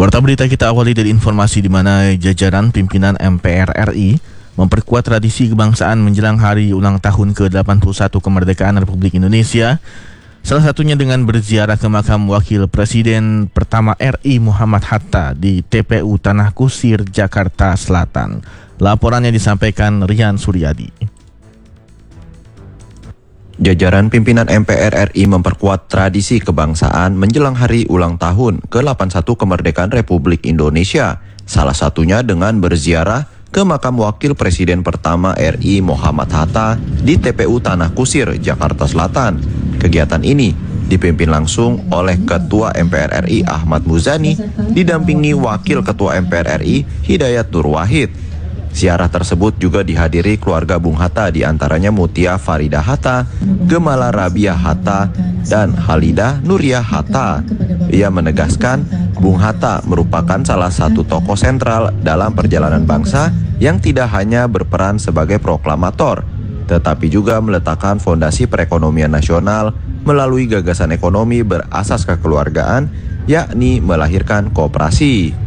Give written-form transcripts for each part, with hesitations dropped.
Warta berita kita awali dari informasi di mana jajaran pimpinan MPR RI memperkuat tradisi kebangsaan menjelang hari ulang tahun ke-81 kemerdekaan Republik Indonesia, salah satunya dengan berziarah ke makam Wakil Presiden pertama RI Muhammad Hatta di TPU Tanah Kusir, Jakarta Selatan. Laporannya disampaikan Rian Suryadi. Jajaran pimpinan MPR RI memperkuat tradisi kebangsaan menjelang hari ulang tahun ke-81 kemerdekaan Republik Indonesia, salah satunya dengan berziarah ke makam Wakil Presiden pertama RI Muhammad Hatta di TPU Tanah Kusir, Jakarta Selatan. Kegiatan ini dipimpin langsung oleh Ketua MPR RI Ahmad Muzani, didampingi Wakil Ketua MPR RI Hidayat Nur Wahid. Ziarah tersebut juga dihadiri keluarga Bung Hatta, diantaranya Mutia Farida Hatta, Gemala Rabia Hatta, dan Halidah Nuria Hatta. Ia menegaskan Bung Hatta merupakan salah satu tokoh sentral dalam perjalanan bangsa yang tidak hanya berperan sebagai proklamator, tetapi juga meletakkan fondasi perekonomian nasional melalui gagasan ekonomi berasas kekeluargaan, yakni melahirkan koperasi.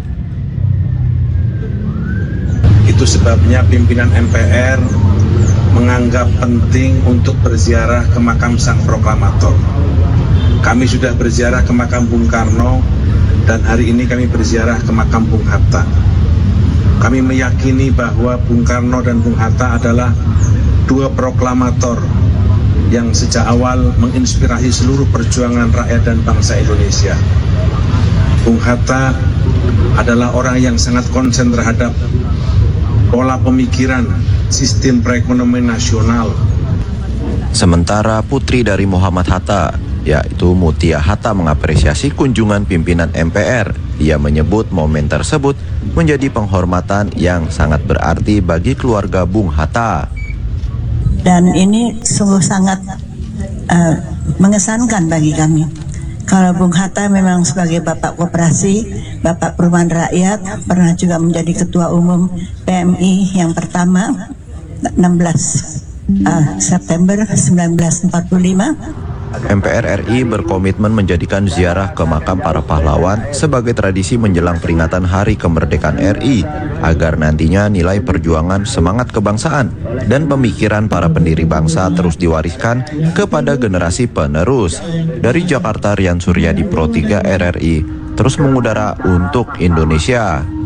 Itu sebabnya pimpinan MPR menganggap penting untuk berziarah ke makam sang proklamator. Kami sudah berziarah ke makam Bung Karno dan hari ini kami berziarah ke makam Bung Hatta. Kami meyakini bahwa Bung Karno dan Bung Hatta adalah dua proklamator yang sejak awal menginspirasi seluruh perjuangan rakyat dan bangsa Indonesia. Bung Hatta adalah orang yang sangat konsen terhadap pola pemikiran sistem perekonomian nasional. Sementara putri dari Muhammad Hatta, yaitu Mutia Hatta, mengapresiasi kunjungan pimpinan MPR. Ia menyebut momen tersebut menjadi penghormatan yang sangat berarti bagi keluarga Bung Hatta. Dan ini sungguh sangat mengesankan bagi kami. Kalau Bung Hatta memang sebagai Bapak Koperasi, Bapak Perumahan Rakyat, pernah juga menjadi Ketua Umum PMI yang pertama 16 September 1945. MPR RI berkomitmen menjadikan ziarah ke makam para pahlawan sebagai tradisi menjelang peringatan Hari Kemerdekaan RI, agar nantinya nilai perjuangan, semangat kebangsaan, dan pemikiran para pendiri bangsa terus diwariskan kepada generasi penerus. Dari Jakarta, Rian Suryadi, Pro 3 RRI, terus mengudara untuk Indonesia.